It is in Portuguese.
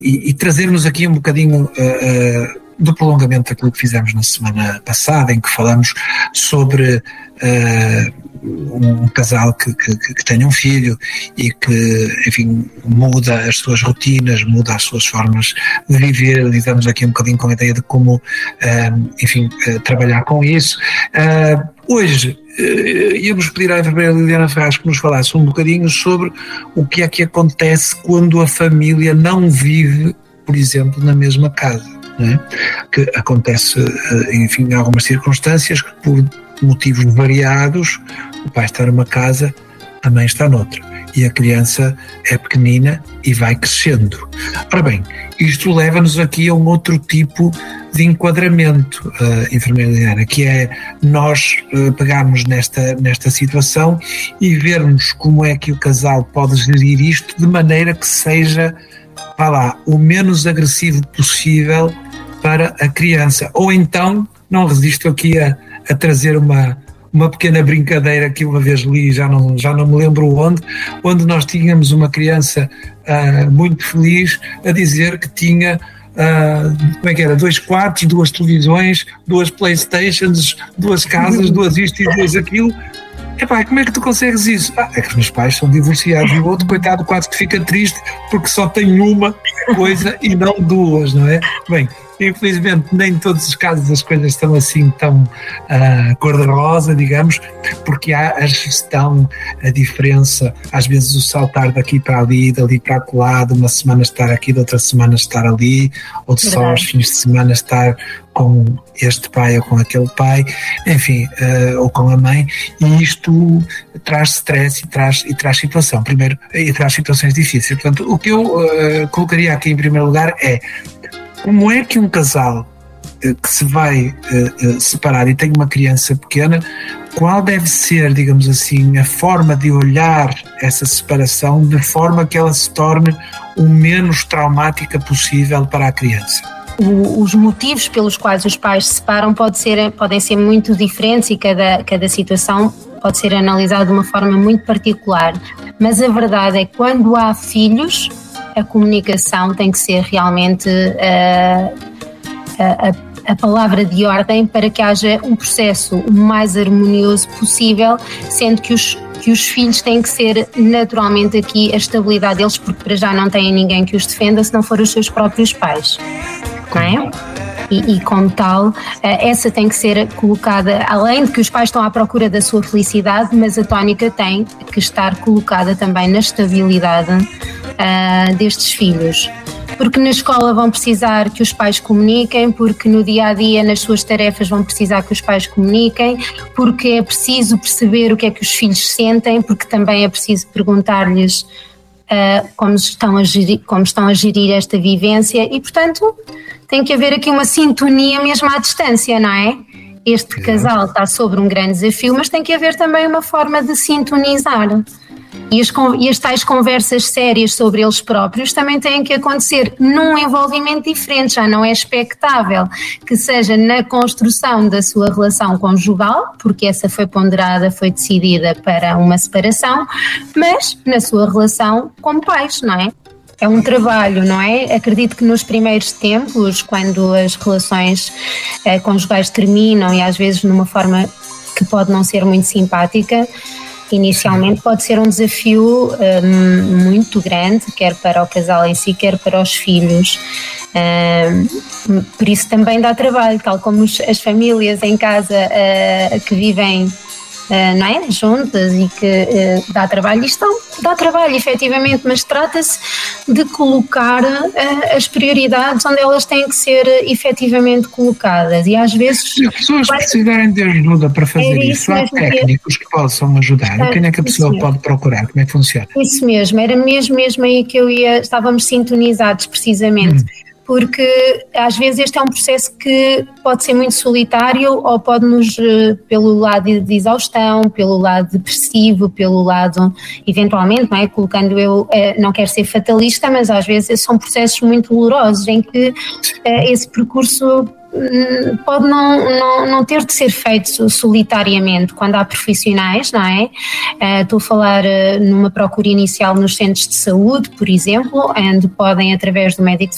e trazermos aqui um bocadinho do prolongamento daquilo que fizemos na semana passada, em que falamos sobre um casal que tenha um filho e que, enfim, muda as suas rotinas, muda as suas formas de viver. Lidamos aqui um bocadinho com a ideia de como, trabalhar com isso. Hoje íamos pedir à enfermeira Liliana Ferraz que nos falasse um bocadinho sobre o que é que acontece quando a família não vive, por exemplo, na mesma casa, não é? Que acontece, enfim, em algumas circunstâncias que, por motivos variados, o pai está numa casa, a mãe está noutra, e a criança é pequenina e vai crescendo. Ora bem, isto leva-nos aqui a um outro tipo de enquadramento, enfermeira Liliana, que é nós pegarmos nesta situação e vermos como é que o casal pode gerir isto de maneira que seja, vá lá, o menos agressivo possível para a criança. Ou então, não resisto aqui a trazer uma pequena brincadeira que uma vez li, já não me lembro onde nós tínhamos uma criança muito feliz a dizer que tinha, como é que era, 2 quartos, 2 televisões, 2 Playstations, 2 casas, 2 isto e 2 aquilo. Epá, como é que tu consegues isso? É que os meus pais são divorciados, e o outro, coitado, quase que fica triste porque só tem uma coisa e não 2, não é? Bem, infelizmente nem em todos os casos as coisas estão assim tão cor-de-rosa, digamos, porque há a gestão, a diferença, às vezes o saltar daqui para ali, dali para lá, de uma semana estar aqui, de outra semana estar ali, ou de só aos fins de semana estar com este pai ou com aquele pai, enfim, ou com a mãe, e isto traz stress e traz situação, primeiro, e traz situações difíceis. Portanto, o que eu colocaria aqui em primeiro lugar é como é que um casal que se vai separar e tem uma criança pequena, qual deve ser, digamos assim, a forma de olhar essa separação de forma que ela se torne o menos traumática possível para a criança? Os motivos pelos quais os pais se separam podem ser muito diferentes e cada situação pode ser analisada de uma forma muito particular, mas a verdade é que quando há filhos, a comunicação tem que ser realmente a palavra de ordem para que haja um processo o mais harmonioso possível, sendo que os filhos têm que ser naturalmente aqui a estabilidade deles, porque para já não têm ninguém que os defenda se não for os seus próprios pais, não é? E como tal, essa tem que ser colocada, além de que os pais estão à procura da sua felicidade, mas a tónica tem que estar colocada também na estabilidade destes filhos. Porque na escola vão precisar que os pais comuniquem, porque no dia-a-dia, nas suas tarefas, vão precisar que os pais comuniquem, porque é preciso perceber o que é que os filhos sentem, porque também é preciso perguntar-lhes como estão a gerir esta vivência e, portanto, tem que haver aqui uma sintonia mesmo à distância, não é? Este casal está sobre um grande desafio, mas tem que haver também uma forma de sintonizar. E as tais conversas sérias sobre eles próprios também têm que acontecer num envolvimento diferente. Já não é expectável que seja na construção da sua relação conjugal, porque essa foi ponderada, foi decidida para uma separação, mas na sua relação como pais, não é? É um trabalho, não é? Acredito que nos primeiros tempos, quando as relações conjugais terminam e às vezes numa forma que pode não ser muito simpática, inicialmente pode ser um desafio muito grande, quer para o casal em si, quer para os filhos. Por isso também dá trabalho, tal como as famílias em casa que vivem não é? Juntas e que dá trabalho. Isto dá trabalho, efetivamente, mas trata-se de colocar as prioridades onde elas têm que ser efetivamente colocadas. E às vezes... Se as pessoas precisarem de ajuda para fazer isso, há técnicos que possam ajudar. Quem é que a pessoa pode procurar? Como é que funciona? Isso mesmo, era mesmo aí que estávamos sintonizados precisamente. Porque às vezes este é um processo que pode ser muito solitário ou pode-nos, pelo lado de exaustão, pelo lado depressivo, pelo lado, eventualmente, não é? Colocando não quero ser fatalista, mas às vezes são processos muito dolorosos em que esse percurso pode não ter de ser feito solitariamente quando há profissionais, não é? Estou a falar numa procura inicial nos centros de saúde, por exemplo, onde podem, através do médico de